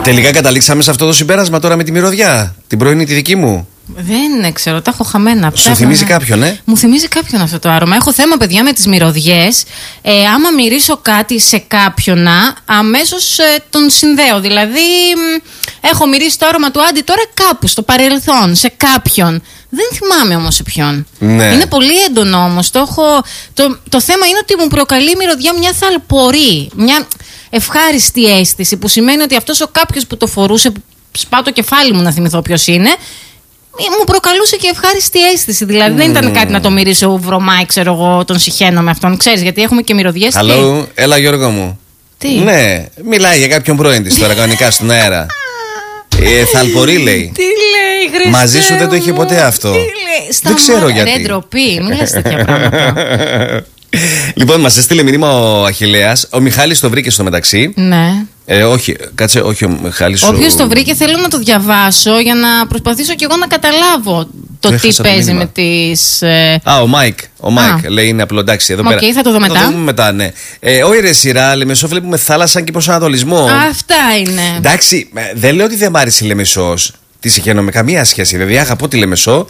Τελικά καταλήξαμε σε αυτό το συμπέρασμα τώρα με τη μυρωδιά. Την πρωινή τη δική μου. Δεν ξέρω, τα έχω χαμένα. Σου θυμίζει κάποιον, Μου θυμίζει κάποιον αυτό το άρωμα. Έχω θέμα, παιδιά, με τις μυρωδιές. Άμα μυρίσω κάτι σε κάποιον, αμέσως τον συνδέω. Δηλαδή, έχω μυρίσει το άρωμα του Άντι τώρα κάπου στο παρελθόν, σε κάποιον. Δεν θυμάμαι όμως σε ποιον. Ναι. Είναι πολύ έντονο όμως. Το θέμα είναι ότι μου προκαλεί η μυρωδιά μια θαλπορή, μια ευχάριστη αίσθηση, που σημαίνει ότι αυτός ο κάποιος που το φορούσε, που σπάω το κεφάλι μου να θυμηθώ ποιος είναι, μου προκαλούσε και ευχάριστη αίσθηση. Δηλαδή δεν ήταν κάτι να το μυρίσω βρωμάει, ξέρω εγώ, τον συχαίνω με αυτόν. Ξέρεις, γιατί έχουμε και μυρωδιές. Αλλού, έλα Γιώργο μου. Τι? Ναι, μιλάει για κάποιον πρώην της τώρα κανονικά στον αέρα. Θαλπορή λέει. Τι λέει, Χριστέ μαζί σου δεν το είχε ποτέ αυτό. Τι λέει? Δεν ξέρω γιατί. Ρε ντροπή, μην λες τέτοια πράγματα. Λοιπόν, μας έστειλε μήνυμα ο Αχιλλέας. Ο Μιχάλης το βρήκε στο μεταξύ. Ναι. Όχι, κάτσε, όχι ο Μιχάλης. Όποιος το βρήκε, θέλω να το διαβάσω για να προσπαθήσω κι εγώ να καταλάβω το τι παίζει με τις. Ο Μάικ. Ο Μάικ λέει είναι απλό, εντάξει, εδώ πέρα. Οκ, θα το δω μετά. Θα το δούμε μετά, ναι. Όχι, ρε σειρά, Λεμεσό βλέπουμε θάλασσα και προσανατολισμό. Αυτά είναι. Εντάξει, δεν λέω ότι δεν μ' άρεσε η Λεμεσός. Τη συγχαίρω με καμία σχέση. Δηλαδή, αγαπώ τη Λεμεσό.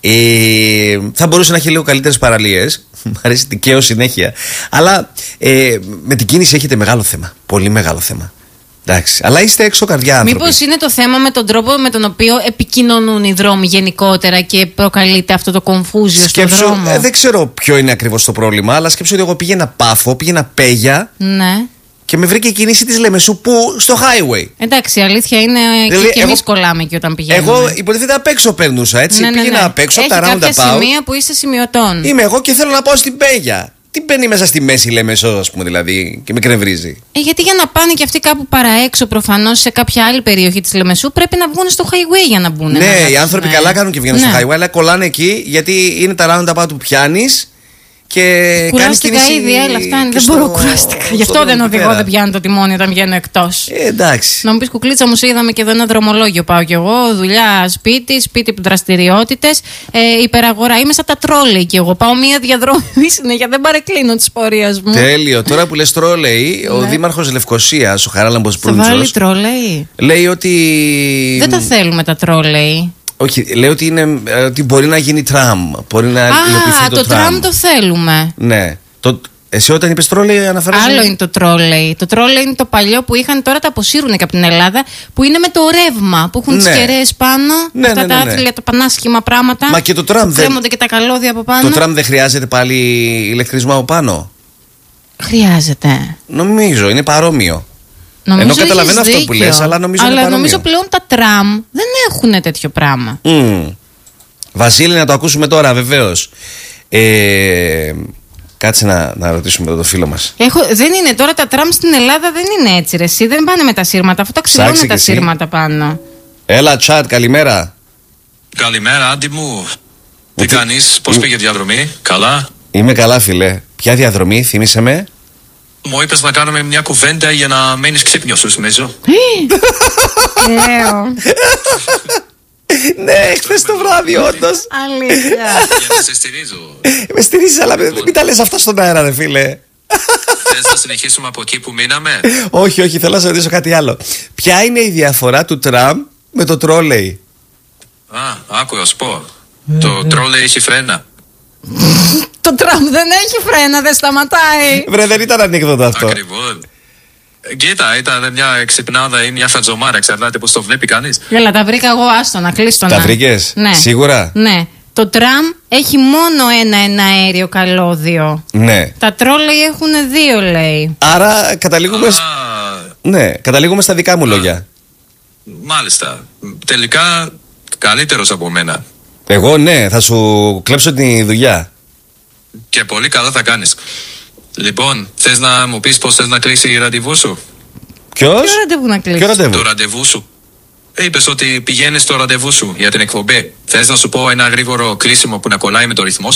Θα μπορούσε να έχει λίγο καλύτερες παραλίες. Μ' αρέσει την Καίο συνέχεια. Αλλά με την κίνηση έχετε μεγάλο θέμα. Πολύ μεγάλο θέμα. Εντάξει. Αλλά είστε έξω καρδιά άνθρωποι. Μήπως είναι το θέμα με τον τρόπο με τον οποίο επικοινωνούν οι δρόμοι γενικότερα και προκαλείται αυτό το κομφούζιο στον δρόμο. Δεν ξέρω ποιο είναι ακριβώς το πρόβλημα, αλλά σκέψου ότι εγώ πήγαινα Πάφο, πήγαινα Πέγια. Ναι. Και με βρήκε η κίνηση της Λεμεσού που στο highway. Εντάξει, η αλήθεια είναι δηλαδή, και εμείς κολλάμε εκεί όταν πηγαίνουμε. Εγώ υποτίθεται απ' έξω περνούσα, έτσι. Πήγαινα απ' έξω από τα roundabout. Έχει κάποια σημεία που είσαι σημειωτών. Είμαι εγώ και θέλω να πάω στην Πέγια. Τι μπαίνει μέσα στη μέση η Λεμεσό, ας πούμε, δηλαδή, και με κρευρίζει. Γιατί για να πάνε και αυτοί κάπου παραέξω, προφανώς σε κάποια άλλη περιοχή της Λεμεσού, πρέπει να βγουν στο highway για να μπουν. Ναι, οι άνθρωποι καλά κάνουν και βγαίνουν στο highway, αλλά κολλάνε εκεί γιατί είναι τα roundabout που πιάνεις. Και κουράστηκα ήδη, έλα, φτάνει. Δεν μπορώ, κουράστηκα. Γι' αυτό δεν οδηγώ, δεν πιάνω το τιμόνι όταν βγαίνω εκτός. Εντάξει. Να μου πεις, κουκλίτσα μου, είδαμε και εδώ ένα δρομολόγιο. Πάω κι εγώ, δουλειά, σπίτι, δραστηριότητες, υπεραγορά. Είμαι σαν τα τρόλεϊ κι εγώ. Πάω μία διαδρομή συνέχεια, δεν παρεκκλίνω τη πορεία μου. Τέλειο. Τώρα που λες τρόλεϊ, ο δήμαρχος Λευκωσίας, ο Χαράλαμπος Προύτσος. Θα βάλει τρόλεϊ. Λέει ότι. Δεν τα θέλουμε τα τρόλεϊ. Όχι, λέει ότι μπορεί να γίνει τραμ. Μπορεί να υλοποιηθεί το τραμ το θέλουμε. Ναι. Εσύ όταν είπες τρόλεϊ αναφέρεσαι. Άλλο είναι το τρόλεϊ. Το τρόλεϊ είναι το παλιό που είχαν, τώρα τα αποσύρουν και από την Ελλάδα, που είναι με το ρεύμα, που έχουν τις κεραίες πάνω. Αυτά τα άθλια, τα πανάσχημα πράγματα. Μα και το τραμ δεν. Κρέμονται και τα καλώδια από πάνω. Το τραμ δεν χρειάζεται πάλι ηλεκτρισμό από πάνω. Χρειάζεται. Νομίζω, είναι παρόμοιο. Ενώ καταλαβαίνω αυτό που λες, αλλά νομίζω είναι παρόμοιο. Νομίζω πλέον τα τραμ δεν έχουν τέτοιο πράγμα. Βασίλη, να το ακούσουμε τώρα, βεβαίως. Κάτσε να ρωτήσουμε το φίλο μας. Δεν είναι τώρα τα τραμ στην Ελλάδα, δεν είναι έτσι, ρε. Εσύ δεν πάνε με τα σύρματα, αφού τα ξυλώνουν τα σύρματα πάνω. Έλα, chat, καλημέρα. Καλημέρα, Άντι μου. Τι κάνεις, πώς πήγε η διαδρομή, καλά? Είμαι καλά, φίλε. Ποια διαδρομή, θύμισε με. Μου είπες να κάνουμε μια κουβέντα για να μένεις ξύπνιος, νομίζω. Ναι, χθες το βράδυ, όντως. Αλήθεια. Για να σε στηρίζω. Με στηρίζεις, αλλά μην τα λες αυτά στον αέρα, ρε φίλε. Θες να συνεχίσουμε από εκεί που μείναμε? Όχι, θέλω να σε ρωτήσω κάτι άλλο. Ποια είναι η διαφορά του τραμ με το τρόλεϊ? Άκου να σου πω. Το τρόλεϊ έχει φρένα. Το τραμ δεν έχει φρένα, δεν σταματάει. Βρε, δεν ήταν ανέκδοτο αυτό. Ακριβώς. Κοίτα, ήταν μια ξυπνάδα ή μια φατζομάρα, εξαρτάται πώς το βλέπει κανείς. Έλα, τα βρήκα εγώ, άστο να κλείσω. Τα βρήκες? Ναι. Σίγουρα? Ναι. Το τραμ έχει μόνο ένα αέριο καλώδιο. Ναι. Τα τρόλεϊ έχουν δύο, λέει. Άρα καταλήγουμε. Ναι, καταλήγουμε στα δικά μου λόγια. Μάλιστα. Τελικά καλύτερος από μένα. Εγώ ναι, θα σου κλέψω τη δουλειά. Και πολύ καλά θα κάνεις. Λοιπόν, θες να μου πεις πώς θες να κλείσει η ραντεβού σου? Ποιο ραντεβού να κλείσει? Το ραντεβού σου. Είπες ότι πηγαίνεις στο ραντεβού σου για την εκπομπή. Θες να σου πω ένα γρήγορο κλείσιμο που να κολλάει με το ρυθμό σου?